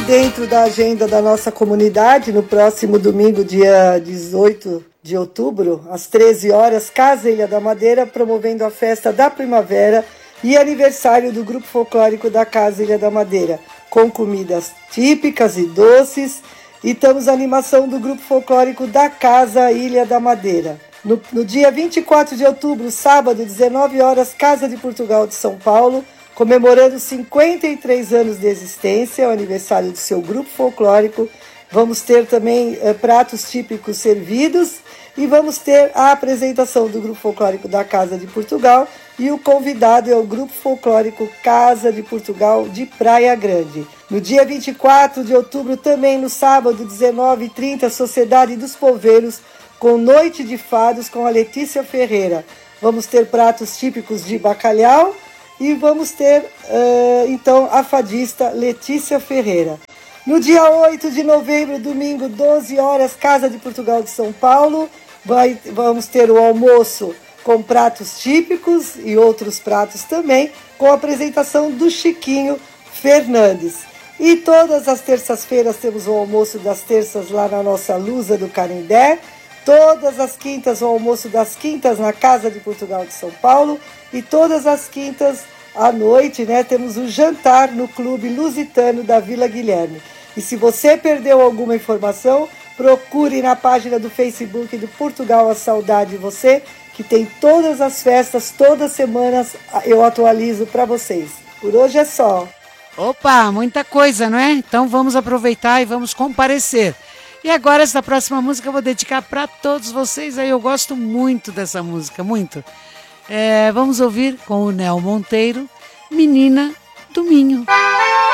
dentro da agenda da nossa comunidade, no próximo domingo, dia 18 de outubro, às 13 horas, Casa Ilha da Madeira, promovendo a festa da primavera e aniversário do Grupo Folclórico da Casa Ilha da Madeira, com comidas típicas e doces, e temos a animação do Grupo Folclórico da Casa Ilha da Madeira. No dia 24 de outubro, sábado, 19 horas, Casa de Portugal de São Paulo, comemorando 53 anos de existência, o aniversário do seu grupo folclórico. Vamos ter também pratos típicos servidos e vamos ter a apresentação do Grupo Folclórico da Casa de Portugal, e o convidado é o Grupo Folclórico Casa de Portugal de Praia Grande. No dia 24 de outubro, também no sábado, 19h30, Sociedade dos Poveiros, com Noite de Fados com a Letícia Ferreira. Vamos ter pratos típicos de bacalhau e vamos ter, então, a fadista Letícia Ferreira. No dia 8 de novembro, domingo, 12 horas, Casa de Portugal de São Paulo, vamos ter o almoço com pratos típicos e outros pratos também, com a apresentação do Chiquinho Fernandes. E todas as terças-feiras temos o almoço das terças lá na nossa Lusa do Canindé. Todas as quintas, o almoço das quintas na Casa de Portugal de São Paulo. E todas as quintas à noite, né, temos o jantar no Clube Lusitano da Vila Guilherme. E se você perdeu alguma informação, procure na página do Facebook do Portugal a Saudade de Você, que tem todas as festas, todas as semanas eu atualizo para vocês. Por hoje é só. Opa, muita coisa, não é? Então vamos aproveitar e vamos comparecer. E agora essa próxima música eu vou dedicar para todos vocês. Aí eu gosto muito dessa música, muito. Vamos ouvir com o Nel Monteiro, Menina do Minho.